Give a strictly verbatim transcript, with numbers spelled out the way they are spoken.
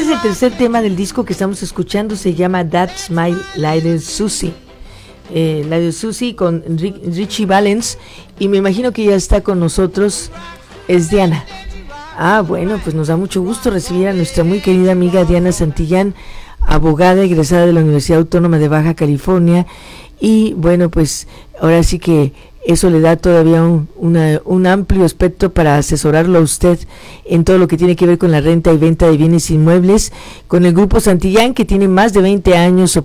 es el tercer tema del disco que estamos escuchando, se llama That's My Little Susie. Eh, Little Susie con Rick, Richie Valens, y me imagino que ya está con nosotros, es Diana. Ah, bueno, pues nos da mucho gusto recibir a nuestra muy querida amiga Diana Santillán, abogada egresada de la Universidad Autónoma de Baja California, y bueno, pues ahora sí que eso le da todavía un, una, un amplio espectro para asesorarlo a usted en todo lo que tiene que ver con la renta y venta de bienes inmuebles, con el Grupo Santillán, que tiene más de veinte años